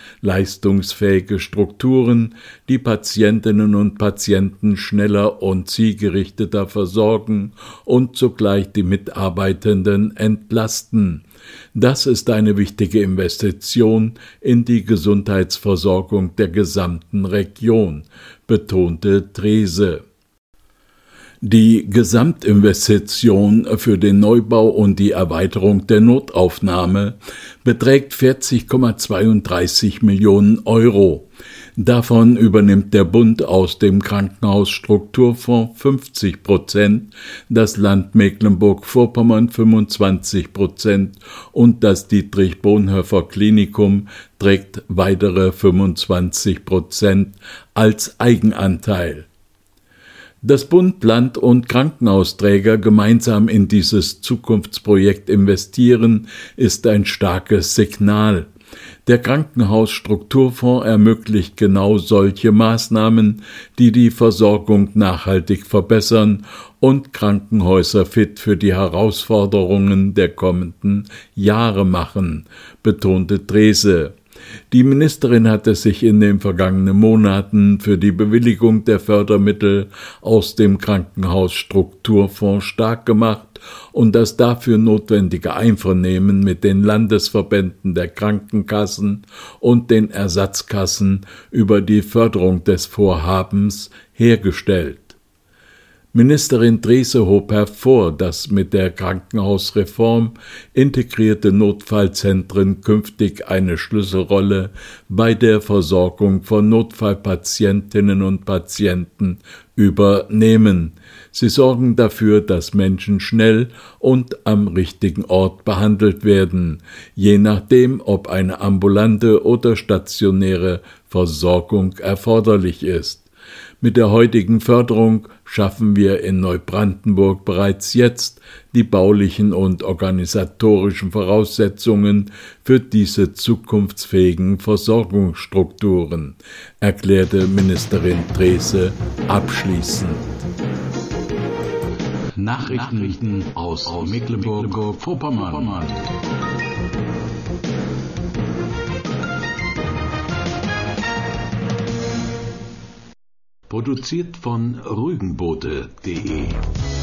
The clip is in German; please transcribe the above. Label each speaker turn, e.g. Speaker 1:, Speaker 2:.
Speaker 1: leistungsfähige Strukturen, die Patientinnen und Patienten schneller und zielgerichteter versorgen und zugleich die Mitarbeitenden entlasten. Das ist eine wichtige Investition in die Gesundheitsversorgung der gesamten Region, betonte Trese. Die Gesamtinvestition für den Neubau und die Erweiterung der Notaufnahme beträgt 40,32 Millionen Euro. Davon übernimmt der Bund aus dem Krankenhausstrukturfonds 50%, das Land Mecklenburg-Vorpommern 25% und das Dietrich-Bonhoeffer-Klinikum trägt weitere 25% als Eigenanteil. Dass Bund, Land und Krankenhausträger gemeinsam in dieses Zukunftsprojekt investieren, ist ein starkes Signal. Der Krankenhausstrukturfonds ermöglicht genau solche Maßnahmen, die die Versorgung nachhaltig verbessern und Krankenhäuser fit für die Herausforderungen der kommenden Jahre machen, betonte Trese. Die Ministerin hatte sich in den vergangenen Monaten für die Bewilligung der Fördermittel aus dem Krankenhausstrukturfonds stark gemacht und das dafür notwendige Einvernehmen mit den Landesverbänden der Krankenkassen und den Ersatzkassen über die Förderung des Vorhabens hergestellt. Ministerin Trese hob hervor, dass mit der Krankenhausreform integrierte Notfallzentren künftig eine Schlüsselrolle bei der Versorgung von Notfallpatientinnen und Patienten übernehmen. Sie sorgen dafür, dass Menschen schnell und am richtigen Ort behandelt werden, je nachdem, ob eine ambulante oder stationäre Versorgung erforderlich ist. Mit der heutigen Förderung schaffen wir in Neubrandenburg bereits jetzt die baulichen und organisatorischen Voraussetzungen für diese zukunftsfähigen Versorgungsstrukturen, erklärte Ministerin Trese abschließend.
Speaker 2: Nachrichten aus Mecklenburg-Vorpommern. Produziert von rügenbote.de